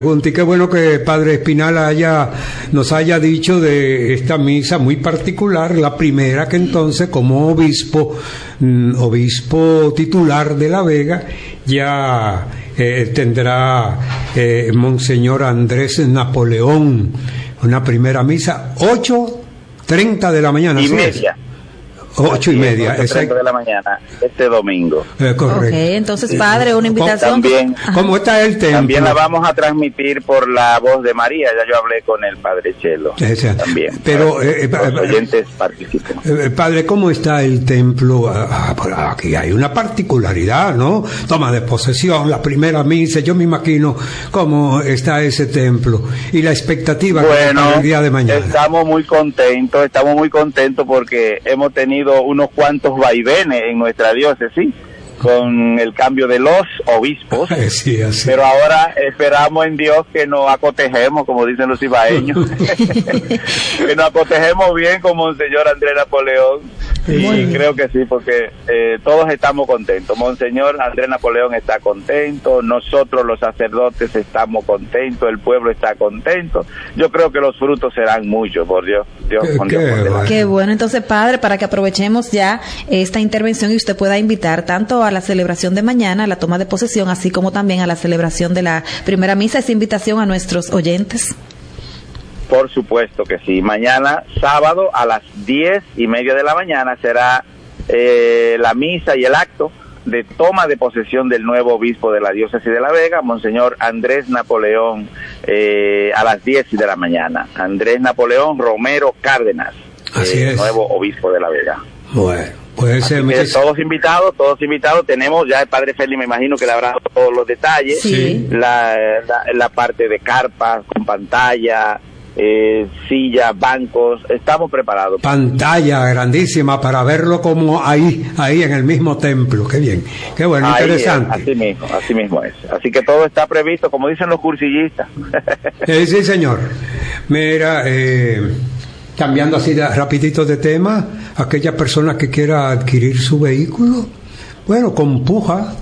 Y qué bueno que Padre Espinal nos haya dicho de esta misa muy particular, la primera que entonces como obispo titular de La Vega ya tendrá Monseñor Andrés Napoleón, una primera misa, 8:30 de la mañana. Y media. 8:30, 8:30 de la mañana, este domingo. Correcto. Okay, entonces, Padre, una invitación. También, ¿cómo está el templo? También la vamos a transmitir por la voz de María. Ya yo hablé con el Padre Chelo. También. Pero los oyentes participen. Padre, ¿cómo está el templo? Aquí hay una particularidad, ¿no? Toma de posesión, la primera misa. Yo me imagino cómo está ese templo y la expectativa para el día de mañana. Estamos muy contentos porque hemos tenido unos cuantos vaivenes en nuestra diócesis con el cambio de los obispos, sí, así. Pero ahora esperamos en Dios que nos acotejemos, como dicen los ibaeños, que nos acotejemos bien con Monseñor Andrés Napoleón, y creo que sí, porque todos estamos contentos. Monseñor Andrés Napoleón está contento, nosotros los sacerdotes estamos contentos, el pueblo está contento. Yo creo que los frutos serán muchos, por Dios. Qué bueno. Entonces, Padre, para que aprovechemos ya esta intervención y usted pueda invitar tanto a la celebración de mañana, a la toma de posesión, así como también a la celebración de la primera misa, esa invitación a nuestros oyentes. Por supuesto que sí. Mañana, sábado, a las 10:30 de la mañana será la misa y el acto de toma de posesión del nuevo obispo de la diócesis de La Vega, Monseñor Andrés Napoleón, a las 10 de la mañana. Andrés Napoleón Romero Cárdenas, nuevo obispo de La Vega. Bueno, puede ser. Todos invitados. Tenemos ya el Padre Félix, me imagino que le habrá dado todos los detalles. Sí. La parte de carpas con pantalla, sillas, bancos, estamos preparados. Pantalla grandísima para verlo como ahí en el mismo templo. Qué bien, qué bueno, ahí, interesante. Así mismo es. Así que todo está previsto, como dicen los cursillistas. Sí, señor. Mira, cambiando así rapidito de tema, aquella persona que quiera adquirir su vehículo, bueno, con Puja,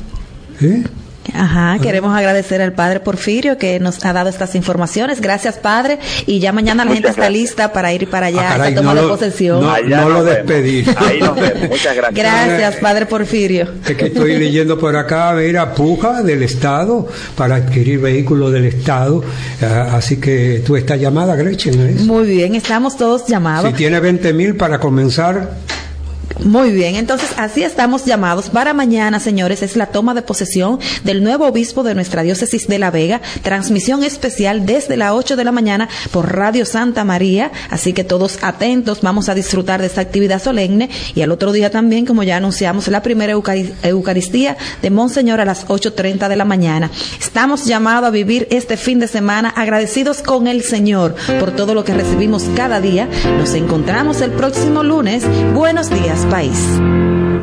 queremos agradecer al Padre Porfirio que nos ha dado estas informaciones. Gracias, Padre, y ya mañana la gente está lista para ir para allá a tomar de posesión. No lo despedí. Ahí nos vemos. Muchas gracias. Gracias, Padre Porfirio. Es que estoy leyendo por acá, mira, Puja del Estado para adquirir vehículos del Estado, así que tú estás llamada, Gretchen, Muy bien, estamos todos llamados. Si tiene 20,000 para comenzar. Muy bien, entonces así estamos llamados para mañana, señores, es la toma de posesión del nuevo obispo de nuestra diócesis de La Vega, transmisión especial desde las 8 de la mañana por Radio Santa María, así que todos atentos, vamos a disfrutar de esta actividad solemne y al otro día también, como ya anunciamos, la primera Eucaristía de Monseñor a las 8:30 de la mañana. Estamos llamados a vivir este fin de semana agradecidos con el Señor por todo lo que recibimos cada día. Nos encontramos el próximo lunes. Buenos días, país.